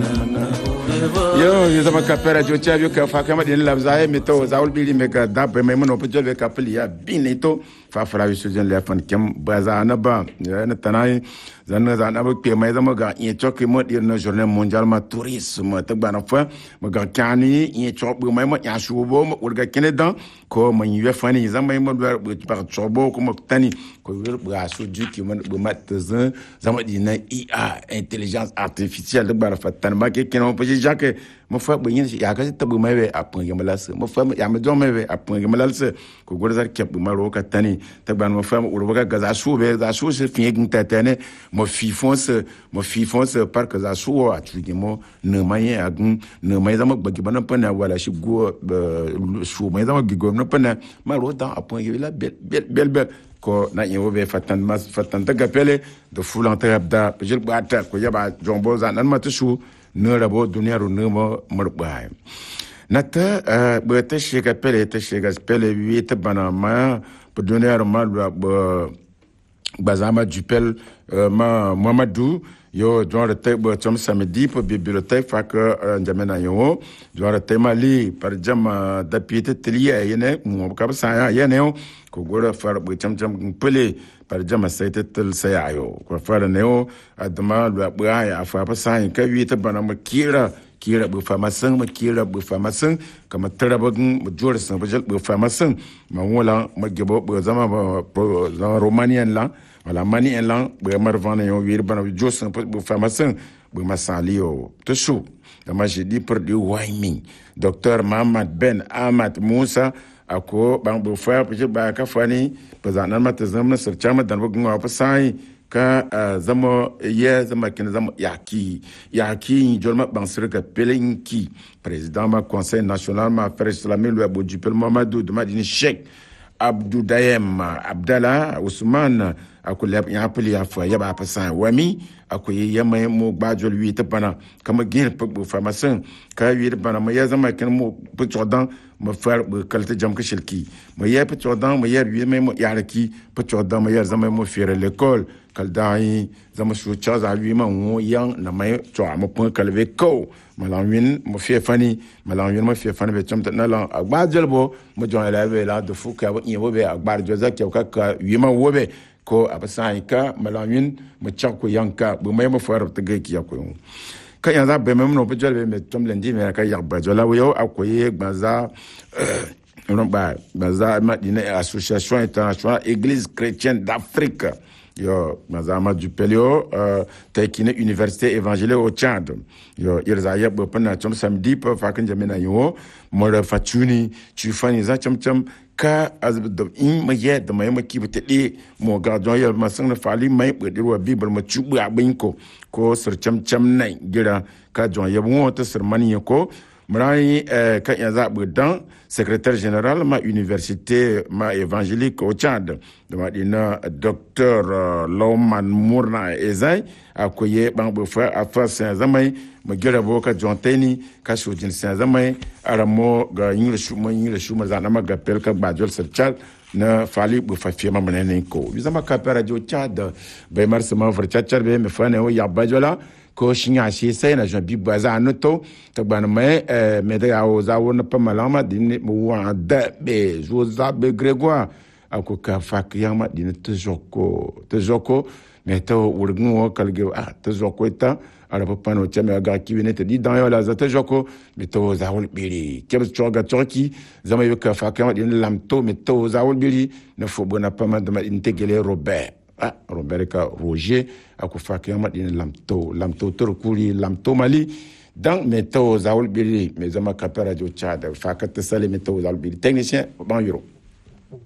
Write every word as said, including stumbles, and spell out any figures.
yo yo zama kapera jo chavyo ka fa kama din labzaye meto zaul bili mega da be me mono pejol be kapli ya binito fa fara wisu jen le fan kem baza na ba na tanai zanna zana ba pe mai zama ga in choki mo dir na journée mondiale ma tourisme ta bana fa ma ga kani in chok bu mai ma ya shubo ma urga kenedan ko man ywe fani zama mo ba ba chobo ko mo tani ko ba su ju ki man bu mat zan zama dina I A intelligence artificielle ba fa tan ba ke kenon pe jake mo fa bu yin ya ka ta bu mai be apun ga malas mo fa ya me do mai be apun ga malas ko gor zar ke bu maro ka tani ta ban mo fa mo urba ga za su be za su se fin gin ta tane mo fi fonce mo fi fonce par que za su a tu mo ne mai agun ne mai zama bagi bana pana wala shi go su mai zama gigo na pana maro dan apun ga la bel bel bel ko na yewo be fatan mas fatan ta gapele de fulanta abda jil bata ko yaba jombo za nan mata su ne rabo duniyaru ne mo murba nata be ta shi gapele ta shi gapele wi ta bana ma be duniyaru ma ba bazama jupel ma Mamadou yo genre te bo chom samedi pour bibliothèque fa que njamena yo genre te mali par jam da piete tliya yene mo ka sa ya yene ko gora far bo cham cham pele par jam saite tel sa yo ko far ne o adma lo bo ya fa pa sa ka wi te bana ma kira kira bu famasin ma kira bu famasin kama tarabagin mu jore san bajal bu famasin ma wala ma gebo bu zama ba romanian la wala mani en lan bu marvana yo wir bana jo san bu famasin bu masali yo to sou da ma je di pour di waimin docteur Mohamed Ben Ahmad Moussa ako bang bu fa pe ba ka fani ba zanan mata zamna sarchama dan bu ngwa pa sai ka zama ya zama kin zama yaki yaki jolma bansir ka pelinki président ma conseil national ma frère islamique le Abou Djipel Mamadou de Madini Cheikh Abdou Dayem Abdallah Ousmane akule ya pili ya fa ya ba pasan wami akoyi ya mai mo gbajol wi ta bana kama gin pe bu famasin ka wi bana ma ya zama kin mo bu chodan ma far bu kalta jam ka shirki ma ya pe chodan ma ya wi mai mo ya raki pe chodan ma ya zama mo fere l'école kaldai zama su chaza wi ma wo yang na mai cho ma pon kalve ko malawin mo fe fani malawin mo fe fani be chamta na la gbajol bo mo jon la be la de fu ka wo yin wo be agbar joza ke ka wi ma wo be ko abasaika malawin mo chako yanka bu mai mo far ta gaki yakko ka yanza be mem no be jolbe me tom lendi me ka yakba jola wo akoye gbaza non ba gbaza madina association internationale église chrétienne d'Afrique yo mazama du pelio euh tekine université évangélique au Tchad yo irzaya bo pana chom samedi pa fakin jamena yo mo da fatuni tu fani za cham cham ka azbdo in ma ye da mai maki bete de mo ga don yo ma san fali mai bedirwa bible ma chubu abin ko ko sir cham cham nai gira ka jon ye mo ta sir mani ko mrai eh ka ya za dan secrétaire général ma université ma évangélique au Tchad de madina docteur uh, Loman Mourna Ezai akoye bang bo fa afa saint zamai ma gira bo ka jonteni ka shojin saint zamai aramo ga english mo english mo zana ma gapel ka bajol serchal na fali bu fa fiema manene ko bizama ka pera jo Tchad be marsama verchachar be me fa ne o ya bajola ko shinya shi sai na jabi baza noto to ban mai eh me da o za wona pa malama din mo wa da be zo za be Grégoire ako ka fak yama din te joko te joko me to urgun o kalge ah te joko eta ala pa no chama ga ki ne te di dan yo la za te joko me to za wol biri ke to ga toki zama yo ka fak yama din lamto me to za wol biri ne fo bona pa ma de ma integele Robert ah Robert ka Roger akufa kiyama din lamto lamto turkuli lamto mali dans météo zaoul biri mais zama kapera jo Tchad fa ka tsale météo zaoul biri technicien ban yoro